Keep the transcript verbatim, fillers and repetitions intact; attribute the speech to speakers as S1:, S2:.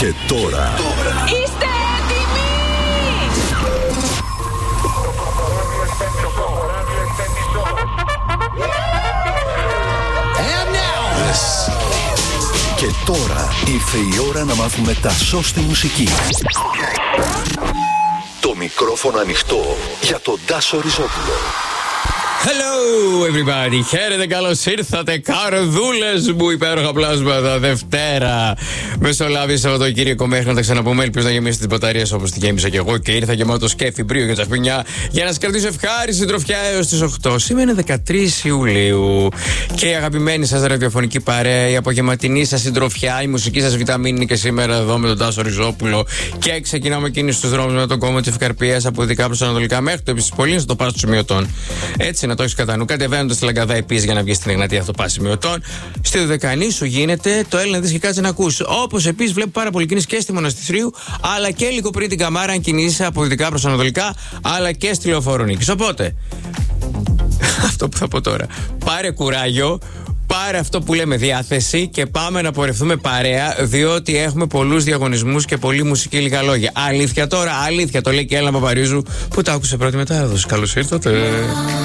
S1: Και τώρα.
S2: Είστε έτοιμοι?
S1: And now. Yes. Και τώρα ήρθε η ώρα να μάθουμε τα σως στη μουσική. Το μικρόφωνο ανοιχτό για τον Τάσο Ριζόπουλο.
S3: Hello everybody, χαίρετε, καλώς ήρθατε καρδούλες μου, υπέροχα πλάσματα, Δευτέρα Μεσολάβη, Σαββατοκύριακο, μέχρι να τα ξαναπούμε. Ελπίζω να γεμίσετε τις μπαταρίες όπως τη γέμισα και εγώ και ήρθα γεμάτο σκέφι, μπρίο και τσαχπινιά για να σας κρατήσω ευχάριστη συντροφιά έως τις οκτώ. Σήμερα είναι δεκατρείς Ιουλίου και η αγαπημένη σας ραδιοφωνική παρέα, η απογευματινή σας συντροφιά, η μουσική σας βιταμίνη και σήμερα εδώ με τον Τάσο Ριζόπουλο. Και ξεκινάμε εκείνη στους δρόμους με τον κόμμα της Ευκαρπίας από δυτικά προς ανατολικά μέχρι το Επισπολίν στο πάσο σημειωτών. Έτσι να το έχεις κατά νου. Κατεβαίνοντας στη Λαγκαδά επίσης για να βγεις στην Εγνατία αυτό πάση σημειωτών. Στη Δωδεκανήσου γίνεται το Έλληνα δεις και κάτσε να ακούσει. Όπως επίσης βλέπω πάρα πολύ κίνηση και στη Μοναστηρίου, αλλά και λίγο πριν την Καμάρα, αν κινείσαι από δυτικά προς ανατολικά, αλλά και στη Λεωφόρο Νίκης. Οπότε, αυτό που θα πω τώρα. Πάρε κουράγιο. Πάρε αυτό που λέμε διάθεση και πάμε να πορευτούμε παρέα, διότι έχουμε πολλούς διαγωνισμούς και πολλή μουσική, λίγα λόγια. Αλήθεια τώρα, αλήθεια, το λέει και η Έλληνα Παπαρίζου που τα άκουσε πρώτη μετάδοση. Καλώς ήρθατε.